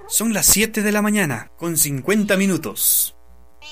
Son las 7 de la mañana, con 50 minutos.